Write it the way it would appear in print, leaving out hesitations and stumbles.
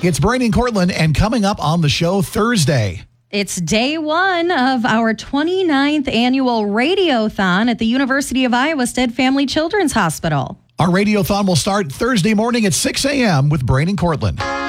It's Brain and Cortland, and coming up on the show Thursday. It's day one of our 29th annual Radiothon at the University of Iowa Stead Family Children's Hospital. Our Radiothon will start Thursday morning at 6 a.m. with Brain and Cortland.